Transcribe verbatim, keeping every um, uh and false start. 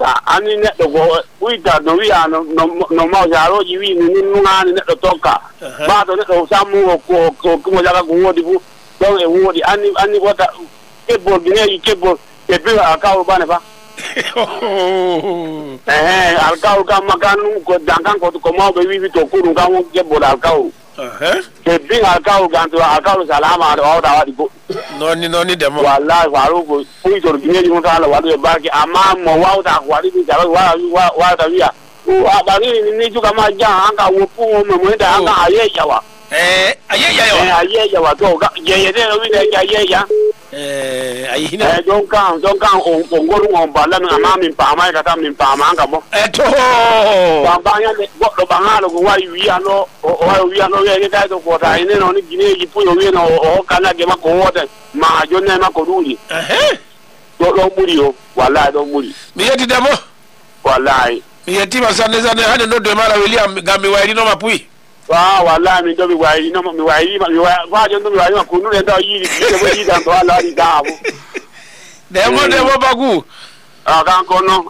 toka ani ne do go uita no via no no mau ya ro yi ni ni ngani ne do toka ba do ne do samu ko ko ko ya ga go di bu do e wo di ani ani wata ke bo gine ke bo ke bi aka ba ne ba eh alka ka makanu ko dangan ko ko mau be wi to ku nga wo ke bo alka eh ke bi alka ga to alka salama do da wa di bo no ni no ni demo wallahi waru ko ui to gine ni ta la wa do ba ki ama mo wa da wa di ja wa wa wa da wiya wa ba ni ni ju ka ma ja an ka wo pu mo mo da an ka aye ya wa eh aye ya yo eh aye ya wa to ga ye ye de wi de ya ye ya eh aye hina eh don kan don kan on on go on ba la na ma min pa ma ka ta min pa ma ka mo eh to ba ba nya de go do ba nga lo wa wi ya no o wi ya no ye ka to ko ta ni no ni gine yi pu yo wi no o kana ge ma ko wo de ma jo ne ma ko duli eh do do muri o wallahi do muri mi yeti demo wallahi mi yeti ba sanne sanne hande no do mala William gambi wairi no mapui wa wallahi mi do mi wairi no mi wairi mi wa jo do mi wairi ma kunu le do yi ni mo yi dan to ala ri da bu demo demo bagu ah kan ko no